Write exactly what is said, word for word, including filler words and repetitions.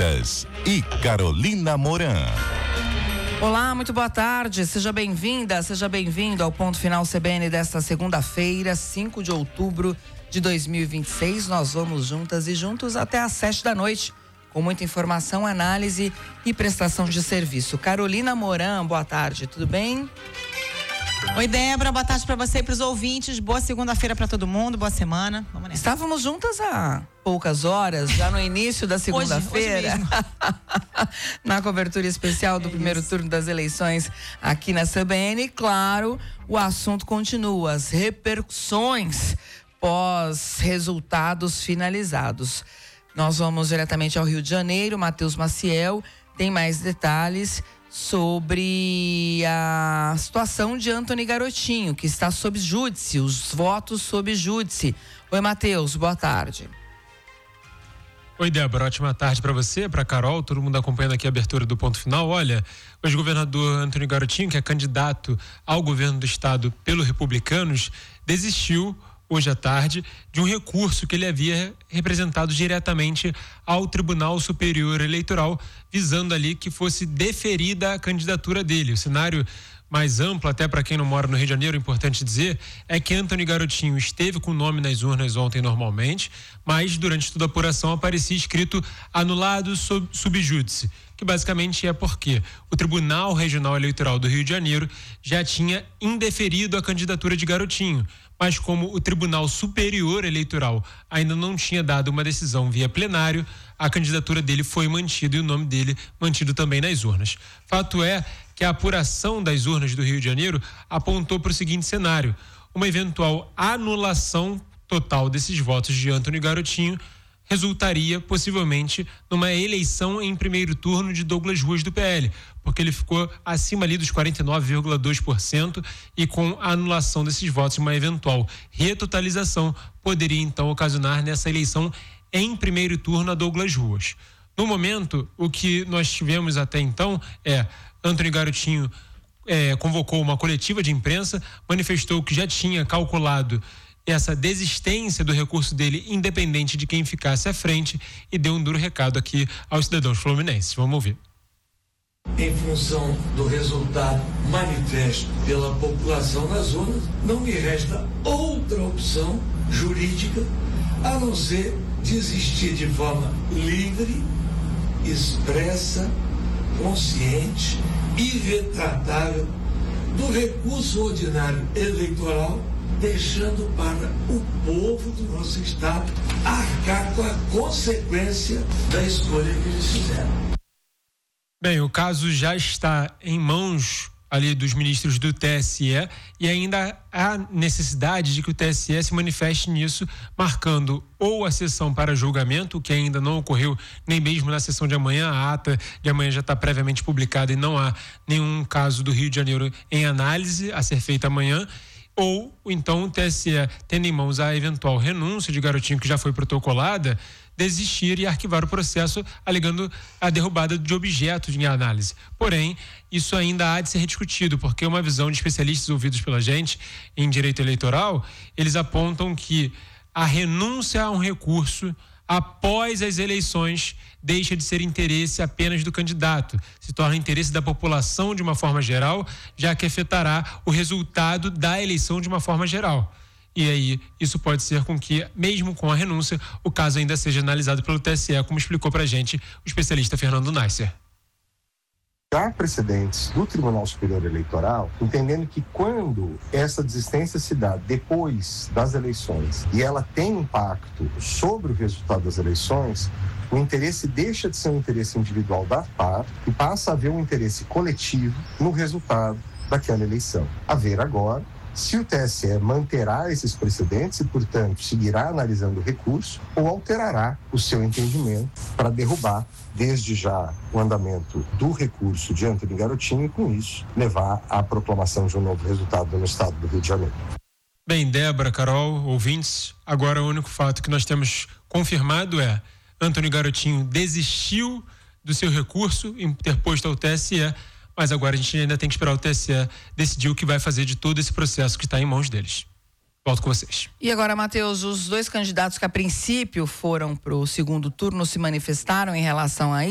Freitas e Carolina Moran. Olá, muito boa tarde, seja bem-vinda, seja bem-vindo ao Ponto Final C B N desta segunda-feira, cinco de outubro de dois mil e vinte e seis. Nós vamos juntas e juntos até às sete da noite, com muita informação, análise e prestação de serviço. Carolina Moran, boa tarde, tudo bem? Oi, Débora, boa tarde para você e para os ouvintes. Boa segunda-feira para todo mundo, boa semana. Vamos nessa. Estávamos juntas há poucas horas, já no início da segunda-feira, na cobertura especial do é primeiro isso. turno das eleições aqui na C B N. Claro, o assunto continua, as repercussões pós-resultados finalizados. Nós vamos diretamente ao Rio de Janeiro. Matheus Maciel tem mais detalhes sobre a situação de Antony Garotinho, que está sob júdice, os votos sob júdice. Oi, Matheus, boa tarde. Oi, Débora, ótima tarde para você, para Carol, todo mundo acompanhando aqui a abertura do Ponto Final. Olha, o ex-governador Antony Garotinho, que é candidato ao governo do estado pelo Republicanos, desistiu hoje à tarde de um recurso que ele havia representado diretamente ao Tribunal Superior Eleitoral, visando ali que fosse deferida a candidatura dele. O cenário mais amplo, até para quem não mora no Rio de Janeiro, é importante dizer, é que Antony Garotinho esteve com o nome nas urnas ontem normalmente, mas durante toda a apuração aparecia escrito anulado sub, sub júdice, que basicamente é porque o Tribunal Regional Eleitoral do Rio de Janeiro já tinha indeferido a candidatura de Garotinho, mas como o Tribunal Superior Eleitoral ainda não tinha dado uma decisão via plenário, a candidatura dele foi mantida e o nome dele mantido também nas urnas. Fato é que a apuração das urnas do Rio de Janeiro apontou para o seguinte cenário: uma eventual anulação total desses votos de Antony Garotinho resultaria possivelmente numa eleição em primeiro turno de Douglas Ruas do P L, porque ele ficou acima ali dos quarenta e nove vírgula dois por cento e com a anulação desses votos, uma eventual retotalização poderia então ocasionar nessa eleição em primeiro turno a Douglas Ruas. No momento, o que nós tivemos até então é Antony Garotinho é, convocou uma coletiva de imprensa, manifestou que já tinha calculado essa desistência do recurso dele, independente de quem ficasse à frente, e deu um duro recado aqui aos cidadãos fluminenses. Vamos ouvir. Em função do resultado manifesto pela população nas urnas, não me resta outra opção jurídica a não ser desistir de forma livre, expressa, consciente e retratável do recurso ordinário eleitoral, deixando para o povo do nosso estado arcar com a consequência da escolha que eles fizeram. Bem, o caso já está em mãos ali dos ministros do T S E e ainda há necessidade de que o T S E se manifeste nisso, marcando ou a sessão para julgamento, que ainda não ocorreu nem mesmo na sessão de amanhã. A ata de amanhã já está previamente publicada e não há nenhum caso do Rio de Janeiro em análise a ser feita amanhã, ou então o T S E, tendo em mãos a eventual renúncia de Garotinho, que já foi protocolada, desistir e arquivar o processo, alegando a derrubada de objetos em análise. Porém, isso ainda há de ser rediscutido, porque uma visão de especialistas ouvidos pela gente em direito eleitoral, eles apontam que a renúncia a um recurso após as eleições deixa de ser interesse apenas do candidato, se torna interesse da população de uma forma geral, já que afetará o resultado da eleição de uma forma geral. E aí, isso pode ser com que, mesmo com a renúncia, o caso ainda seja analisado pelo T S E, como explicou pra gente o especialista Fernando Neisser. Há precedentes do Tribunal Superior Eleitoral, entendendo que quando essa desistência se dá depois das eleições e ela tem impacto sobre o resultado das eleições, o interesse deixa de ser um interesse individual da parte e passa a haver um interesse coletivo no resultado daquela eleição. A ver agora se o T S E manterá esses precedentes e, portanto, seguirá analisando o recurso ou alterará o seu entendimento para derrubar, desde já, o andamento do recurso de Antony Garotinho e, com isso, levar à proclamação de um novo resultado no estado do Rio de Janeiro. Bem, Débora, Carol, ouvintes, agora o único fato que nós temos confirmado é Antony Garotinho desistiu do seu recurso interposto ao T S E, mas agora a gente ainda tem que esperar o T S E decidir o que vai fazer de todo esse processo que está em mãos deles. Volto com vocês. E agora, Matheus, os dois candidatos que a princípio foram para o segundo turno se manifestaram em relação a